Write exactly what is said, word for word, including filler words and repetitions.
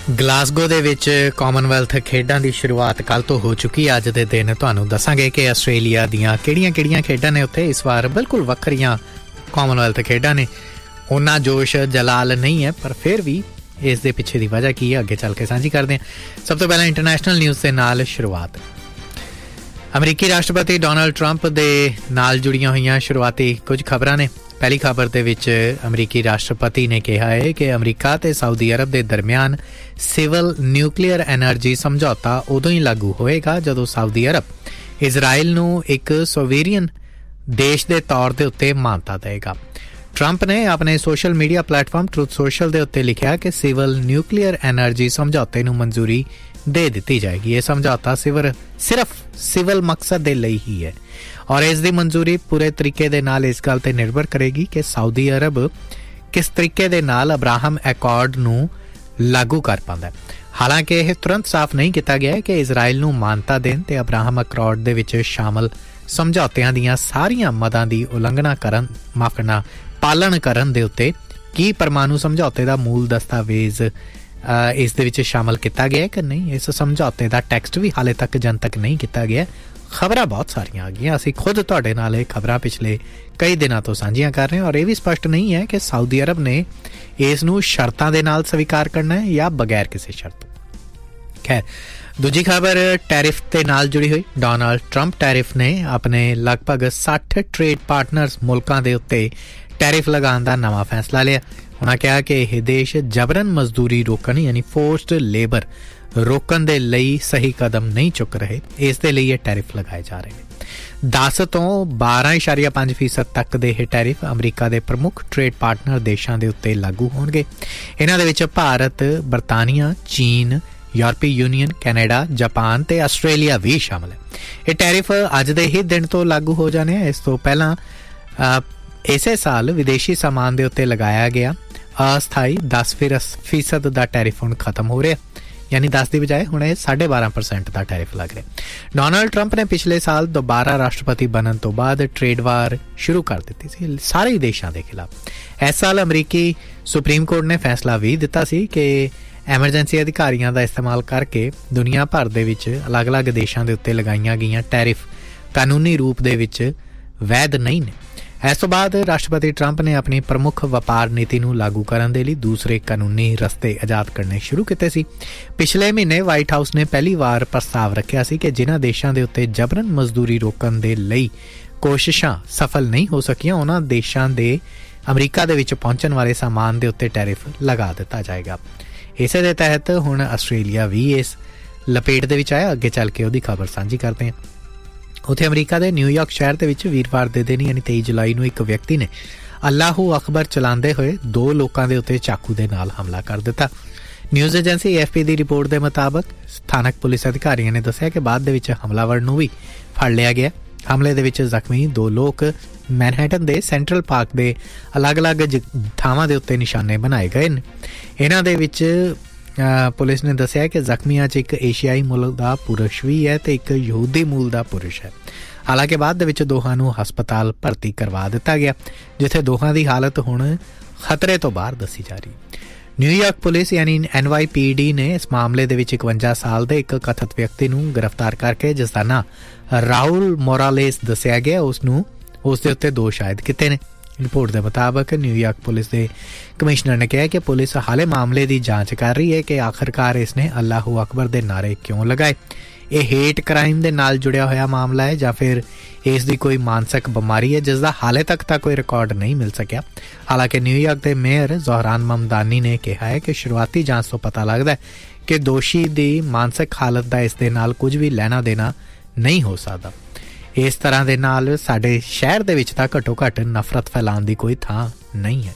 Glasgow ਦੇ ਵਿੱਚ Commonwealth ਖੇਡਾਂ ਦੀ ਸ਼ੁਰੂਆਤ ਕੱਲ੍ਹ ਤੋਂ ਹੋ ਚੁੱਕੀ। ਅੱਜ ਦੇ ਦਿਨ ਤੁਹਾਨੂੰ ਦੱਸਾਂਗੇ ਕਿ ਆਸਟ੍ਰੇਲੀਆ ਦੀਆਂ ਕਿਹੜੀਆਂ-ਕਿਹੜੀਆਂ ਖੇਡਾਂ ਨੇ ਉੱਥੇ। ਇਸ ਵਾਰ ਬਿਲਕੁਲ ਵੱਖਰੀਆਂ ਕਾਮਨਵੈਲਥ ਖੇਡਾਂ ਨੇ। ਉਹਨਾਂ ਜੋਸ਼ ਜਲਾਲ ਨਹੀਂ ਹੈ, ਪਰ ਫਿਰ ਵੀ ਇਸ ਦੇ ਪਿੱਛੇ ਦੀ ਵਜ੍ਹਾ ਕੀ ਹੈ ਅੱਗੇ ਚੱਲ ਕੇ ਸਾਂਝੀ ਕਰਦੇ ਹਾਂ। ਸਭ ਤੋਂ ਪਹਿਲਾਂ ਇੰਟਰਨੈਸ਼ਨਲ ਨਿਊਜ਼ ਦੇ ਨਾਲ ਸ਼ੁਰੂਆਤ। ਅਮਰੀਕੀ ਰਾਸ਼ਟਰਪਤੀ ਡੋਨਾਲਡ ਟਰੰਪ ਦੇ ਨਾਲ ਜੁੜੀਆਂ ਹੋਈਆਂ ਸ਼ੁਰੂਆਤੀ ਕੁਝ ਖਬਰਾਂ ਨੇ। ਪਹਿਲੀ ਖਬਰ ਦੇ ਵਿੱਚ ਅਮਰੀਕੀ ਰਾਸ਼ਟਰਪਤੀ ਨੇ ਕਿਹਾ ਹੈ ਕਿ ਅਮਰੀਕਾ ਅਤੇ ਸਾਊਦੀ ਅਰਬ ਦੇ ਦਰਮਿਆਨ ਸਿਵਲ ਨਿਊਕਲੀਅਰ ਐਨਰਜੀ ਸਮਝੌਤਾ ਉਦੋਂ ਹੀ ਲਾਗੂ ਹੋਏਗਾ ਜਦੋਂ ਸਾਊਦੀ ਅਰਬ ਇਜ਼ਰਾਈਲ ਨੂੰ ਇੱਕ ਸੋਵੇਰੀਅਨ ਦੇਸ਼ ਦੇ ਤੌਰ ਦੇ ਉੱਤੇ ਮਾਨਤਾ ਦੇਵੇਗਾ। ਟਰੰਪ ਨੇ ਆਪਣੇ social media platform truth social ਦੇ ਉੱਤੇ ਲਿਖਿਆ ਕਿ ਸਿਵਲ ਨਿਊਕਲੀਅਰ ਐਨਰਜੀ ਸਮਝੌਤੇ ਨੂੰ ਮਨਜ਼ੂਰੀ ਦੇ ਦਿੱਤੀ ਜਾਏਗੀ। ਇਹ ਸਮਝੌਤਾ ਸਿਵਰ ਸਿਰਫ ਸਿਵਲ ਮਕਸਦ ਦੇ ਲਈ ਹੀ ਹੈ ਔਰ ਇਸ ਦੀ ਮਨਜ਼ੂਰੀ ਪੂਰੇ ਤਰੀਕੇ ਦੇ ਨਾਲ ਇਸ ਗੱਲ ਤੇ ਨਿਰਭਰ ਕਰੇਗੀ ਕਿ ਸਾਊਦੀ ਅਰਬ ਕਿਸ ਤਰੀਕੇ ਦੇ ਨਾਲ ਅਬਰਾਹਮ ਐਕੋਰਡ ਨੂੰ ਲਾਗੂ ਕਰ ਪਾਉਂਦਾ ਹੈ। ਹਾਲਾਂਕਿ ਇਹ ਤੁਰੰਤ ਸਾਫ਼ ਨਹੀਂ ਕੀਤਾ ਗਿਆ ਕਿ ਇਜ਼ਰਾਈਲ ਨੂੰ ਮਾਨਤਾ ਦੇਣ ਤੇ ਅਬਰਾਹਮ ਐਕੋਰਡ ਦੇ ਵਿੱਚ ਸ਼ਾਮਲ ਸਮਝੌਤਿਆਂ ਦੀਆਂ ਸਾਰੀਆਂ ਮਦਾਂ ਦੀ ਉਲੰਘਣਾ ਕਰਨ ਮਾਫ਼ ਕਰਨਾ ਪਾਲਣ ਕਰਨ ਦੇ ਉੱਤੇ ਕੀ ਪਰਮਾਣੂ ਸਮਝੌਤੇ ਦਾ ਮੂਲ ਦਸਤਾਵੇਜ਼ ਇਸ ਦੇ ਵਿੱਚ ਸ਼ਾਮਲ ਕੀਤਾ ਗਿਆ ਕਿ ਨਹੀਂ। ਇਸ ਸਮਝੌਤੇ ਦਾ ਟੈਕਸਟ ਵੀ ਹਾਲੇ ਤੱਕ ਜਨਤਕ ਨਹੀਂ ਕੀਤਾ ਗਿਆ। ਖਬਰਾਂ ਬਹੁਤ ਸਾਰੀਆਂ ਆ ਗਈਆਂ, ਅਸੀਂ ਖੁਦ ਤੁਹਾਡੇ ਨਾਲ ਇਹ ਖਬਰਾਂ ਪਿਛਲੇ ਕਈ ਦਿਨਾਂ ਤੋਂ ਸਾਂਝੀਆਂ ਕਰ ਰਹੇ ਹਾਂ ਔਰ ਇਹ ਵੀ ਸਪਸ਼ਟ ਨਹੀਂ ਹੈ ਕਿ ਸਾਊਦੀ ਅਰਬ ਨੇ ਇਸ ਨੂੰ ਸ਼ਰਤਾਂ ਦੇ ਨਾਲ ਸਵੀਕਾਰ ਕਰਨਾ ਹੈ ਜਾਂ ਬਗੈਰ ਕਿਸੇ ਸ਼ਰਤ। ਖੈਰ, ਦੂਜੀ ਖਬਰ ਟੈਰਿਫ ਦੇ ਨਾਲ ਜੁੜੀ ਹੋਈ। ਡੋਨਾਲਡ ਟਰੰਪ ਟੈਰਿਫ ਨੇ ਆਪਣੇ ਲਗਭਗ ਸੱਠ ਟ੍ਰੇਡ ਪਾਰਟਨਰਸ ਮੁਲਕਾਂ ਦੇ ਉੱਤੇ ਟੈਰਿਫ ਲਗਾਉਣ ਦਾ ਨਵਾਂ ਫੈਸਲਾ ਲਿਆ। ਉਹਨਾਂ ਕਿਹਾ ਕਿ ਇਹ ਦੇਸ਼ ਜਬਰਨ ਮਜ਼ਦੂਰੀ ਰੋਕਣ ਯਾਨੀ ਫੋਰਸਡ ਲੇਬਰ ਰੋਕਣ ਦੇ ਲਈ ਸਹੀ ਕਦਮ ਨਹੀਂ ਚੁੱਕ ਰਹੇ। ਇਸ ਦੇ ਲਈ ਇਹ ਟੈਰਿਫ ਲਗਾਏ ਜਾ ਰਹੇ ਨੇ। ਦਸ ਤੋਂ ਬਾਰਾਂ ਇਸ਼ਾਰੀਆ ਪੰਜ ਫੀਸਦ ਤੱਕ ਦੇ ਇਹ ਟੈਰਿਫ ਅਮਰੀਕਾ ਦੇ ਪ੍ਰਮੁੱਖ ਟ੍ਰੇਡ ਪਾਰਟਨਰ ਦੇਸ਼ਾਂ ਦੇ ਉੱਤੇ ਲਾਗੂ ਹੋਣਗੇ। ਇਹਨਾਂ ਦੇ ਵਿੱਚ ਭਾਰਤ, ਬਰਤਾਨੀਆ, ਚੀਨ, ਯੂਰਪੀ ਯੂਨੀਅਨ, ਕੈਨੇਡਾ, ਜਾਪਾਨ ਤੇ ਆਸਟ੍ਰੇਲੀਆ ਵੀ ਸ਼ਾਮਲ ਹੈ। ਇਹ ਟੈਰਿਫ ਅੱਜ ਦੇ ਹੀ ਦਿਨ ਤੋਂ ਲਾਗੂ ਹੋ ਜਾਣੇ ਆ। ਇਸ ਤੋਂ ਪਹਿਲਾਂ ਇਸੇ ਸਾਲ ਵਿਦੇਸ਼ੀ ਸਾਮਾਨ ਦੇ ਉੱਤੇ ਲਗਾਇਆ ਗਿਆ ਅਸਥਾਈ ਦਸ ਫੀਸਦ ਦਾ ਟੈਰਿਫ ਹੁਣ ਖਤਮ ਹੋ ਰਿਹਾ, ਯਾਨੀ ਦਸ ਦੀ ਬਜਾਏ ਹੁਣ ਇਹ ਸਾਢੇ ਬਾਰਾਂ ਪਰਸੈਂਟ ਦਾ ਟੈਰਿਫ ਲੱਗ ਰਿਹਾ। ਡੋਨਾਲਡ ਟਰੰਪ ਨੇ ਪਿਛਲੇ ਸਾਲ ਦੁਬਾਰਾ ਰਾਸ਼ਟਰਪਤੀ ਬਣਨ ਤੋਂ ਬਾਅਦ ਟ੍ਰੇਡ ਵਾਰ ਸ਼ੁਰੂ ਕਰ ਦਿੱਤੀ ਸੀ ਸਾਰੇ ਹੀ ਦੇਸ਼ਾਂ ਦੇ ਖਿਲਾਫ। ਇਸ ਸਾਲ ਅਮਰੀਕੀ ਸੁਪਰੀਮ ਕੋਰਟ ਨੇ ਫੈਸਲਾ ਵੀ ਦਿੱਤਾ ਸੀ ਕਿ ਐਮਰਜੈਂਸੀ ਅਧਿਕਾਰੀਆਂ ਦਾ ਇਸਤੇਮਾਲ ਕਰਕੇ ਦੁਨੀਆ ਭਰ ਦੇ ਵਿੱਚ ਅਲੱਗ-ਅਲੱਗ ਦੇਸ਼ਾਂ ਦੇ ਉੱਤੇ ਲਗਾਈਆਂ ਗਈਆਂ ਟੈਰਿਫ ਕਾਨੂੰਨੀ ਰੂਪ ਦੇ ਵਿੱਚ ਵੈਧ ਨਹੀਂ ਨੇ। ਇਸ ਤੋਂ ਬਾਅਦ ਰਾਸ਼ਟਰਪਤੀ ਟਰੰਪ ਨੇ ਆਪਣੀ ਪ੍ਰਮੁੱਖ ਵਪਾਰ ਨੀਤੀ ਨੂੰ ਲਾਗੂ ਕਰਨ ਦੇ ਲਈ ਦੂਸਰੇ ਕਾਨੂੰਨੀ ਰਸਤੇ ਇਜਾਦ ਕਰਨੇ ਸ਼ੁਰੂ ਕੀਤੇ ਸੀ। ਪਿਛਲੇ ਮਹੀਨੇ ਵਾਈਟ ਹਾਊਸ ਨੇ ਪਹਿਲੀ ਵਾਰ ਪ੍ਰਸਤਾਵ ਰੱਖਿਆ ਸੀ ਕਿ ਜਿਨ੍ਹਾਂ ਦੇਸ਼ਾਂ ਦੇ ਉੱਤੇ ਜਬਰਨ ਮਜ਼ਦੂਰੀ ਰੋਕਣ ਦੇ ਲਈ ਕੋਸ਼ਿਸ਼ਾਂ ਸਫਲ ਨਹੀਂ ਹੋ ਸਕੀਆਂ ਉਹਨਾਂ ਦੇਸ਼ਾਂ ਦੇ ਅਮਰੀਕਾ ਦੇ ਵਿੱਚ ਪਹੁੰਚਣ ਵਾਲੇ ਸਾਮਾਨ ਦੇ ਉੱਤੇ ਟੈਰਿਫ ਲਗਾ ਦਿੱਤਾ ਜਾਏਗਾ। ਇਸੇ ਦੇ ਤਹਿਤ ਹੁਣ ਆਸਟ੍ਰੇਲੀਆ ਵੀ ਇਸ ਲਪੇਟ ਦੇ ਵਿੱਚ ਆਇਆ। ਅੱਗੇ ਚੱਲ ਕੇ ਉਹਦੀ ਖਬਰ ਸਾਂਝੀ ਕਰਦੇ ਹਾਂ। ਉੱਥੇ ਅਮਰੀਕਾ ਦੇ ਨਿਊਯਾਰਕ ਸ਼ਹਿਰ ਦੇ ਵਿੱਚ ਵੀਰਵਾਰ ਦੇ ਦਿਨ ਯਾਨੀ ਤੇਈ ਜੁਲਾਈ ਨੂੰ ਇੱਕ ਵਿਅਕਤੀ ਨੇ ਅੱਲਾਹੂ ਅਕਬਰ ਚਲਾਉਂਦੇ ਹੋਏ ਦੋ ਲੋਕਾਂ ਦੇ ਉੱਤੇ ਚਾਕੂ ਦੇ ਨਾਲ ਹਮਲਾ ਕਰ ਦਿੱਤਾ। ਨਿਊਜ਼ ਏਜੰਸੀ ਏ ਐਫ ਪੀ ਦੀ ਰਿਪੋਰਟ ਦੇ ਮੁਤਾਬਕ ਸਥਾਨਕ ਪੁਲਿਸ ਅਧਿਕਾਰੀਆਂ ਨੇ ਦੱਸਿਆ ਕਿ ਬਾਅਦ ਦੇ ਵਿੱਚ ਹਮਲਾਵਰ ਨੂੰ ਵੀ ਫੜ ਲਿਆ ਗਿਆ। ਹਮਲੇ ਦੇ ਵਿੱਚ ਜ਼ਖਮੀ ਦੋ ਲੋਕ ਮੈਨਹੈਟਨ ਦੇ ਸੈਂਟਰਲ ਪਾਰਕ ਦੇ ਅਲੱਗ-ਅਲੱਗ ਥਾਵਾਂ ਦੇ ਉੱਤੇ ਨਿਸ਼ਾਨੇ ਬਣਾਏ ਗਏ ਨੇ। ਇਹਨਾਂ ਦੇ ਵਿੱਚ ਪੁਲਿਸ ਨੇ ਦੱਸਿਆ ਕਿ ਜ਼ਖਮੀਆਂ 'ਚ ਇੱਕ ਏਸ਼ੀਆਈ ਮੁਲਕ ਦਾ ਪੁਰਸ਼ ਵੀ ਹੈ ਤੇ ਇੱਕ ਯਹੂਦੀ ਮੂਲ ਦਾ ਪੁਰਸ਼ ਹੈ। ਹਾਲਾਂਕਿ ਬਾਅਦ ਦੇ ਵਿੱਚ ਦੋਹਾਂ ਨੂੰ ਹਸਪਤਾਲ ਭਰਤੀ ਕਰਵਾ ਦਿੱਤਾ ਗਿਆ, ਜਿੱਥੇ ਦੋਹਾਂ ਦੀ ਹਾਲਤ ਹੁਣ ਖਤਰੇ ਤੋਂ ਬਾਹਰ ਦੱਸੀ ਜਾ ਰਹੀ। ਨਿਊਯਾਰਕ ਪੁਲਿਸ ਯਾਨੀ ਐਨ ਵਾਈ ਪੀ ਡੀ ਨੇ ਇਸ ਮਾਮਲੇ ਦੇ ਵਿੱਚ ਇਕਵੰਜਾ ਸਾਲ ਦੇ ਇੱਕ ਕਥਿਤ ਵਿਅਕਤੀ ਨੂੰ ਗ੍ਰਿਫਤਾਰ ਕਰਕੇ ਜਿਸ ਦਾ ਨਾਂ ਰਾਹੁਲ ਮੋਰਾਲੇਸ ਦੱਸਿਆ ਗਿਆ ਉਸ ਨੂੰ ਉਸ ਦੇ ਉੱਤੇ ਦੋਸ਼ ਆਇਦ ਕੀਤੇ ਨੇ। ਰਿਪੋਰਟ ਦੇ ਮੁਤਾਬਕ ਨਿਊਯਾਰਕ ਪੁਲਿਸ ਦੇ ਕਮਿਸ਼ਨਰ ਨੇ ਕਿਹਾ ਕਿ ਪੁਲਿਸ ਹਾਲੇ ਮਾਮਲੇ ਦੀ ਜਾਂਚ ਕਰ ਰਹੀ ਹੈ ਕਿ ਆਖਰਕਾਰ ਇਸਨੇ ਅੱਲਾਹੂ ਅਕਬਰ ਦੇ ਨਾਅਰੇ ਕਿਉਂ ਲਗਾਏ। ਇਹ ਹੇਟ ਕ੍ਰਾਈਮ ਦੇ ਨਾਲ ਜੁੜਿਆ ਹੋਇਆ ਮਾਮਲਾ ਹੈ ਜਾਂ ਫਿਰ ਇਸ ਦੀ ਕੋਈ ਮਾਨਸਿਕ ਬਿਮਾਰੀ ਹੈ ਜਿਸ ਦਾ ਹਾਲੇ ਤੱਕ ਤਾਂ ਕੋਈ ਰਿਕਾਰਡ ਨਹੀਂ ਮਿਲ ਸਕਿਆ। ਹਾਲਾਂਕਿ ਨਿਊਯਾਰਕ ਦੇ ਮੇਅਰ ਜ਼ੋਹਰਾਨ ਮਮਦਾਨੀ ਨੇ ਕਿਹਾ ਹੈ ਕਿ ਸ਼ੁਰੂਆਤੀ ਜਾਂਚ ਤੋਂ ਪਤਾ ਲੱਗਦਾ ਹੈ ਕਿ ਦੋਸ਼ੀ ਦੀ ਮਾਨਸਿਕ ਹਾਲਤ ਦਾ ਇਸ ਦੇ ਨਾਲ ਕੁਝ ਵੀ ਲੈਣਾ ਦੇਣਾ ਨਹੀਂ ਹੋ ਸਕਦਾ। ਇਸ ਤਰ੍ਹਾਂ ਦੇ ਨਾਲ ਸਾਡੇ ਸ਼ਹਿਰ ਦੇ ਵਿੱਚ ਤਾਂ ਘੱਟੋ ਘੱਟ ਨਫ਼ਰਤ ਫੈਲਾਉਣ ਦੀ ਕੋਈ ਥਾਂ ਨਹੀਂ ਹੈ।